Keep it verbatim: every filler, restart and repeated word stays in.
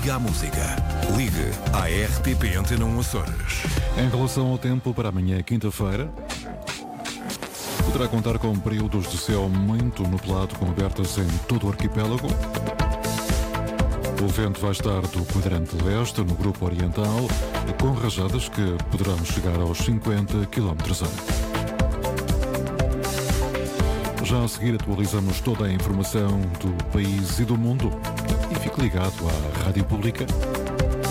Liga à música. Ligue à R T P Antena um Açores. Em relação ao tempo para amanhã, quinta-feira, poderá contar com períodos de céu muito nublado com abertas em todo o arquipélago. O vento vai estar do quadrante leste, no grupo oriental, com rajadas que poderão chegar aos cinquenta quilómetros hora. Já a seguir atualizamos toda a informação do país e do mundo. E fique ligado à Rádio Pública.